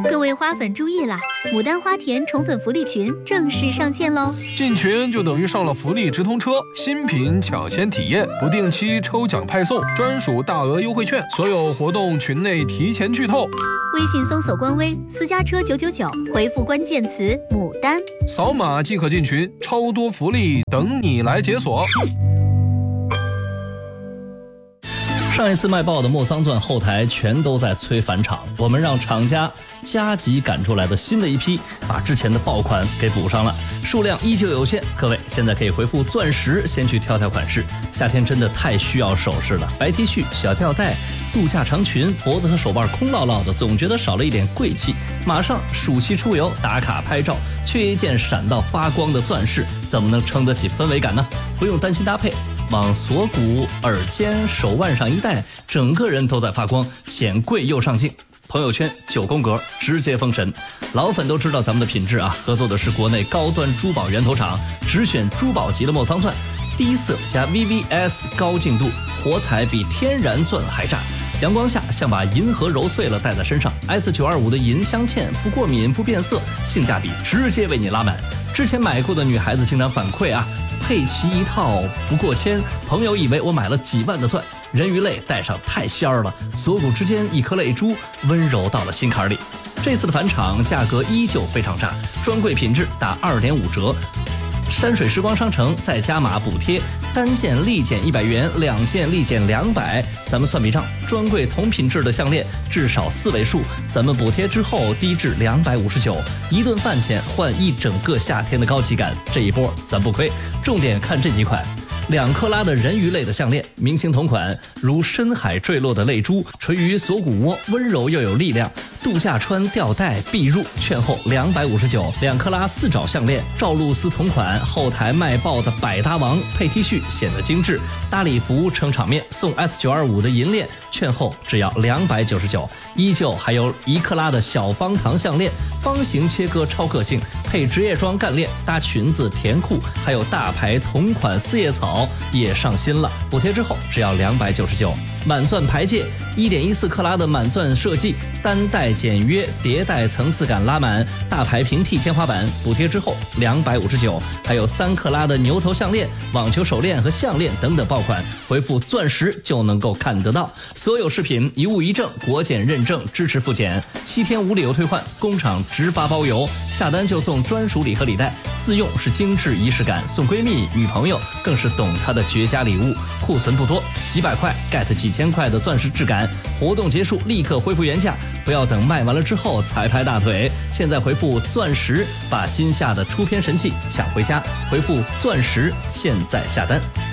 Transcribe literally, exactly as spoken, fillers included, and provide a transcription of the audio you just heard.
各位花粉注意啦！牡丹花田宠粉福利群正式上线喽！ 进群就等于上了福利直通车，新品抢先体验，不定期抽奖派送，专属大额优惠券，所有活动群内提前剧透。 微信搜索官微私家车九九九，回复关键词牡丹， 扫码即可进群，超多福利等你来解锁。 上一次卖爆的莫桑钻后台全都在催返厂，我们让厂家加急赶出来的新的一批，把之前的爆款给补上了，数量依旧有限。各位现在可以回复钻石，先去挑挑款式。夏天真的太需要首饰了，白 T 恤、小吊带、度假长裙，脖子和手腕空落落的，总觉得少了一点贵气。马上暑期出游打卡拍照，缺一件闪到发光的钻饰，怎么能撑得起氛围感呢？不用担心搭配，往锁骨、耳尖、手腕上一戴，整个人都在发光，显贵又上镜。朋友圈九宫格，直接封神。老粉都知道咱们的品质啊，合作的是国内高端珠宝源头厂，只选珠宝级的莫桑钻，低色加 V V S 高净度，火彩比天然钻还炸。阳光下像把银河揉碎了戴在身上。 S 九二五 的银镶嵌不过敏不变色，性价比直接为你拉满。之前买过的女孩子经常反馈啊，配齐一套不过千，朋友以为我买了几万的钻，人鱼泪戴上太仙儿了，锁骨之间一颗泪珠，温柔到了心坎里。这次的返厂价格依旧非常炸，专柜品质打 二点五折。山水时光商城再加码补贴，单件立减一百元，两件立减两百。咱们算笔账，专柜同品质的项链至少四位数，咱们补贴之后低至两百五十九，一顿饭钱换一整个夏天的高级感，这一波咱不亏。重点看这几款。两克拉的人鱼类的项链，明星同款，如深海坠落的泪珠，垂于锁骨窝，温柔又有力量。度假穿吊带必入，券后两百五十九。两克拉四爪项链，赵露思同款，后台卖爆的百搭王，配 T 恤显得精致，搭礼服撑场面，送 S 九二五 的银链，券后只要两百九十九。依旧还有一克拉的小方糖项链，方形切割超个性，配职业装干链，搭裙子甜裤，还有大牌同款四叶草也上新了，补贴之后只要两百九十九。满钻牌戒 一点一四 克拉的满钻设计，单带简约，叠带层次感拉满，大牌平替天花板，补贴之后两百五十九。还有三克拉的牛头项链、网球手链和项链等等爆款，回复钻石就能够看得到。所有饰品一物一证，国检认证，支持复检，七天无理由退换，工厂直发包邮，下单就送专属礼盒礼袋，自用是精致仪式感，送闺蜜女朋友更是懂她的绝佳礼物。库存不多，几百块 get 几千块的钻石质感，活动结束立刻恢复原价，不要等卖完了之后才拍大腿。现在回复钻石，把今夏的出片神器抢回家，回复钻石，现在下单。